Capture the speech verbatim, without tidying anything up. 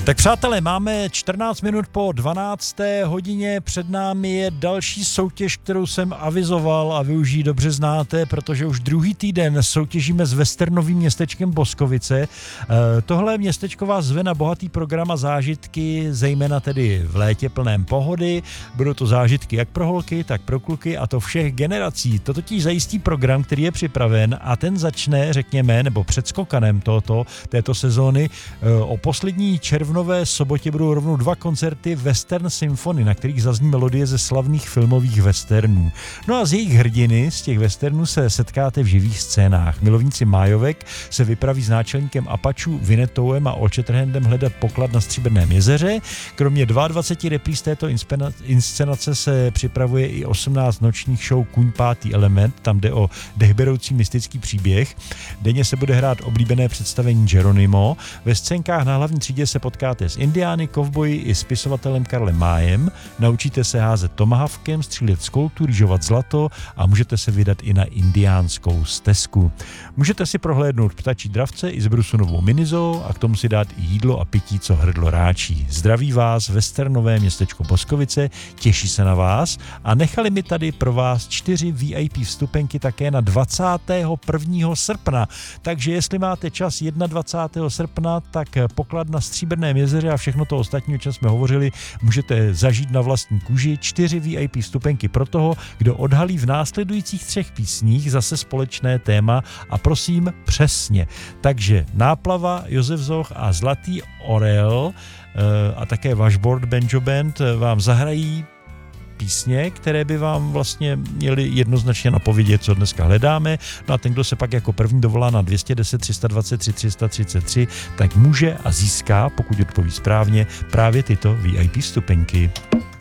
Tak přátelé, máme čtrnáct minut po dvanácté hodině, před námi je další soutěž, kterou jsem avizoval a vy už ji dobře znáte, protože už druhý týden soutěžíme s westernovým městečkem Boskovice. E, tohle městečko vás zve na bohatý program a zážitky, zejména tedy v létě plném pohody. Budou to zážitky jak pro holky, tak pro kluky a to všech generací. To totiž zajistí program, který je připraven a ten začne, řekněme, nebo předskokanem tohoto, této sezóny e, o poslední červnové sobotě budou rovnou dva koncerty Western Symphony, na kterých zazní melodie ze slavných filmových westernů. No a z jejich hrdiny, z těch westernů se setkáte v živých scénách. Milovníci májovek se vypraví s náčelníkem Apačů Vinnetouem a Old Shatterhandem hledat poklad na Stříbrném jezeře. Kromě dvacet dva repríz této inscenace se připravuje i osmnáct nočních show Kuň pátý element, tam jde o dechberoucí mystický příběh. Denně se bude hrát oblíbené představení Geronimo. Ve scénkách na hlavní třídě se potkáte s indiány, kovboji i spisovatelem Karlem Májem. Naučíte se házet tomahawkem, střílet z koltu, rýžovat zlato a můžete se vydat i na indiánskou stezku. Můžete si prohlédnout ptačí dravce i zbrusu novou minizou a k tomu si dát i jídlo a pití, co hrdlo ráčí. Zdraví vás westernové městečko Boskovice, těší se na vás a nechali mi tady pro vás čtyři V I P vstupenky také na dvacátého prvního srpna. Takže jestli máte čas dvacátého prvního srpna, tak poklad na Stříbrném jezeře a všechno to ostatní, o čem jsme hovořili, můžete zažít na vlastní kůži. Čtyři V I P vstupenky pro toho, kdo odhalí v následujících třech písních zase společné téma a prosím přesně. Takže Náplava, Josef Zoch a Zlatý orel a také Washboard Banjo Band vám zahrají písně, které by vám vlastně měly jednoznačně napovědět, co dneska hledáme. No a ten, kdo se pak jako první dovolá na dvě stě deset, tři sta dvacet tři, tři sta třicet tři, tak může a získá, pokud odpoví správně, právě tyto V I P vstupenky.